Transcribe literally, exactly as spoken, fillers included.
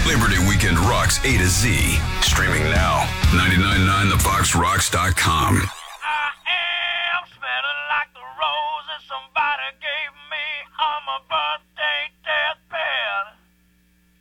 Liberty Weekend rocks A to Z. Streaming now. ninety-nine point nine the fox rocks dot com.